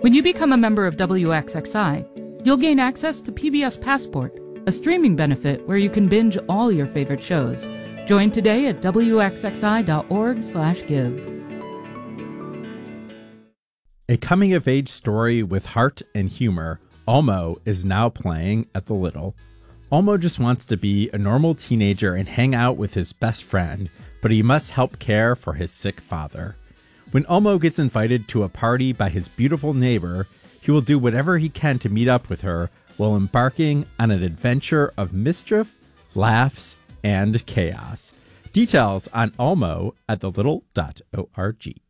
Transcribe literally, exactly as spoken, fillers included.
When you become a member of W X X I, you'll gain access to P B S Passport, a streaming benefit where you can binge all your favorite shows. Join today at W X X I dot org slash give. A coming-of-age story with heart and humor, Olmo is now playing at the Little. Olmo just wants to be a normal teenager and hang out with his best friend, but he must help care for his sick father. When Olmo gets invited to a party by his beautiful neighbor, he will do whatever he can to meet up with her while embarking on an adventure of mischief, laughs, and chaos. Details on Olmo at the little dot org.